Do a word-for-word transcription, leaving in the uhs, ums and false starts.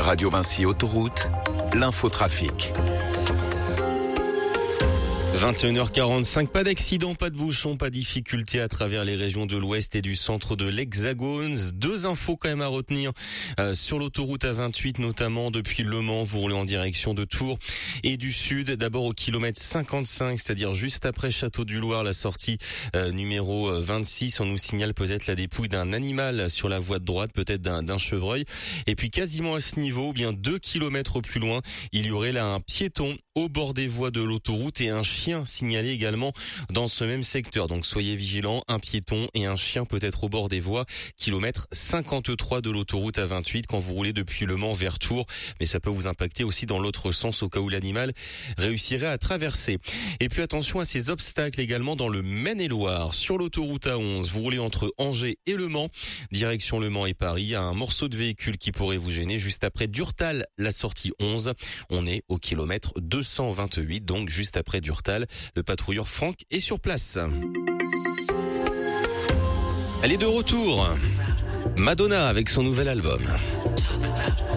Radio Vinci Autoroute, l'infotrafic. vingt et une heures quarante-cinq, pas d'accident, pas de bouchon, pas de difficulté à travers les régions de l'ouest et du centre de l'Hexagone. Deux infos quand même à retenir euh, sur l'autoroute A vingt-huit, notamment depuis Le Mans, vous roulez en direction de Tours et du sud. D'abord au kilomètre cinquante-cinq, c'est-à-dire juste après Château-du-Loir, la sortie euh, numéro vingt-six. On nous signale peut-être la dépouille d'un animal sur la voie de droite, peut-être d'un, d'un chevreuil. Et puis quasiment à ce niveau, bien deux kilomètres plus loin, il y aurait là un piéton au bord des voies de l'autoroute et un chien signalé également dans ce même secteur. Donc soyez vigilants, un piéton et un chien peut-être au bord des voies, kilomètre cinquante-trois de l'autoroute A vingt-huit quand vous roulez depuis Le Mans vers Tours, mais ça peut vous impacter aussi dans l'autre sens au cas où l'animal réussirait à traverser. Et puis attention à ces obstacles également dans le Maine-et-Loire. Sur l'autoroute A onze, vous roulez entre Angers et Le Mans, direction Le Mans et Paris, à un morceau de véhicule qui pourrait vous gêner juste après Durtal, la sortie onze. On est au kilomètre deux cent vingt-huit, donc juste après Durtal. Le patrouilleur Franck est sur place. Elle est de retour. Madonna avec son nouvel album.